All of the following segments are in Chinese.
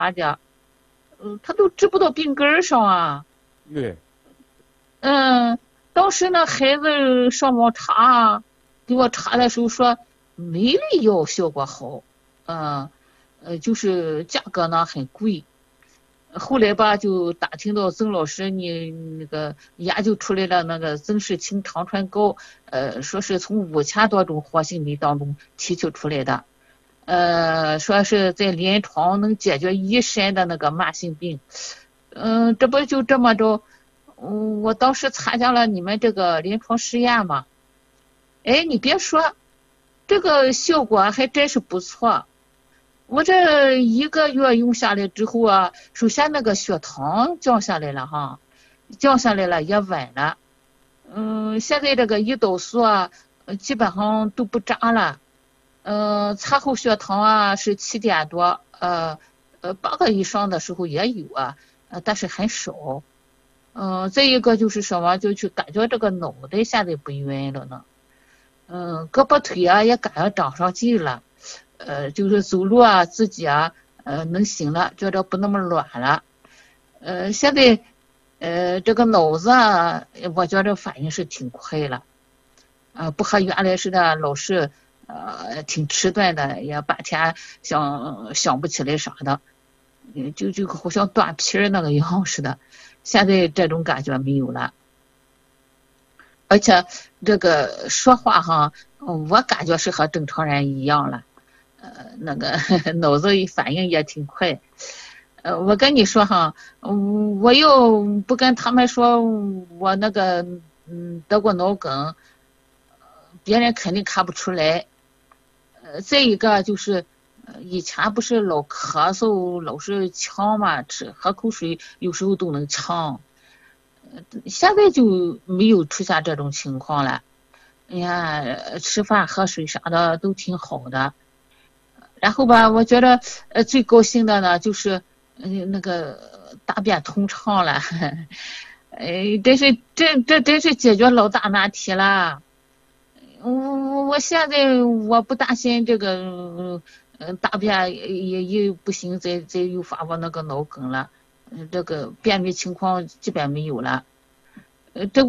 查的，他都治不到病根儿上啊。 对。 当时那孩子上网查，给我查的时候说没粒药效果好，就是价格呢很贵。后来吧，就打听到曾老师你那个研究出来了那个曾氏清肠穿膏，说是从5000多种活性酶当中提取出来的，说是在临床能解决一身的那个慢性病。这不就这么着，我当时参加了你们这个临床实验嘛，哎，你别说，这个效果还真是不错。我这1个月用下来之后啊，首先那个血糖降下来了哈，降下来了也稳了。现在这个胰岛素啊，基本上都不扎了。餐后血糖啊是7点多，8个以上的时候也有啊，但是很少。再一个就是什么，就感觉这个脑袋现在不晕了呢。胳膊腿啊也感觉长上劲了。就是走路啊，自己啊，能行了，觉得不那么软了。现在，这个脑子啊，我觉得反应是挺快了，不和原来似的老是，挺迟钝的，也半天想不起来啥的，就好像断皮儿那个样似的。现在这种感觉没有了，而且这个说话哈，我感觉是和正常人一样了。那个脑子反应也挺快。我跟你说哈，我又不跟他们说我那个得过脑梗，别人肯定看不出来。再一个就是以前不是老咳嗽老是呛嘛，喝口水有时候都能呛，现在就没有出现这种情况了。哎呀，吃饭喝水啥的都挺好的。然后吧，我觉得最高兴的呢就是那个大便通畅了，这真是解决老大难题了。我现在我不担心这个大便也不行，再诱发我那个脑梗了。这个便秘情况基本没有了。这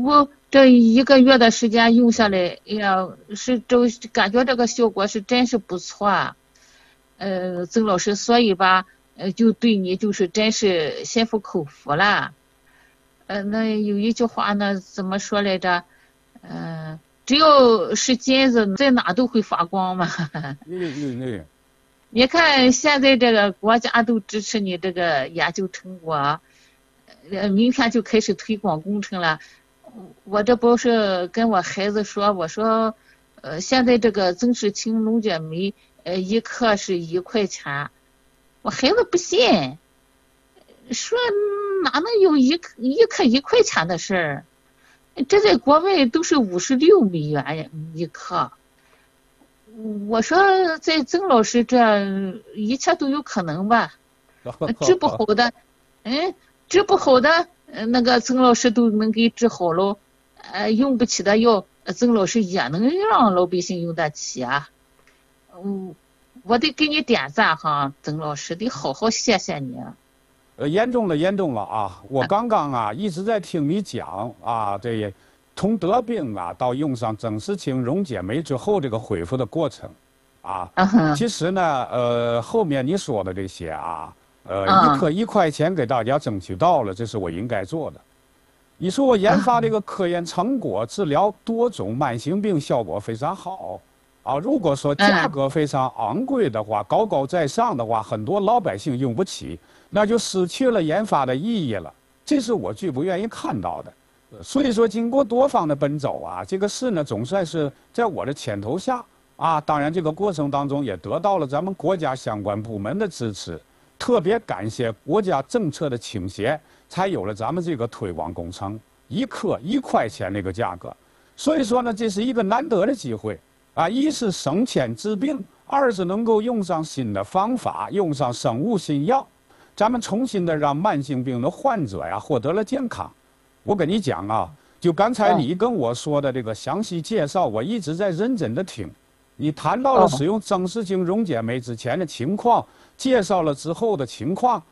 1个月的时间用下来，哎呀，就感觉这个效果是真是不错。曾老师，所以吧，就对你就是真是心服口服了。那有一句话呢，怎么说来着？只要是金子，在哪都会发光嘛。你看现在这个国家都支持你这个研究成果，明天就开始推广工程了。我这不是跟我孩子说，我说，现在这个曾氏清龙卷酶。1克是1块钱，我孩子不信，说哪能有一克1块钱的事儿？这在国外都是56美元1克。我说在曾老师这一切都有可能吧？治不好的，治不好的那个曾老师都能给治好喽。用不起的药，曾老师也能让老百姓用得起啊。我得给你点赞哈，曾老师，得好好谢谢你。 严重了啊！我刚刚啊一直在听你讲啊，这从得病啊到用上曾氏清溶解酶之后这个恢复的过程啊。其实呢，后面你说的这些啊，1克1块钱给大家争取到了，这是我应该做的。你说我研发这个科研成果，治疗多种慢性病效果非常好。如果说价格非常昂贵的话，高高在上的话，很多老百姓用不起，那就失去了研发的意义了。这是我最不愿意看到的。所以说，经过多方的奔走啊，这个事呢总算是在我的牵头下啊，当然这个过程当中也得到了咱们国家相关部门的支持，特别感谢国家政策的倾斜，才有了咱们这个推广工程，1克1块钱那个价格。所以说呢，这是一个难得的机会。一是省钱治病，二是能够用上新的方法，用上生物新药，咱们重新的让慢性病的患者呀获得了健康。我跟你讲啊，就刚才你跟我说的这个详细介绍，我一直在认真的听。 你谈到了使用增氏精溶解酶之前的情况，介绍了之后的情况，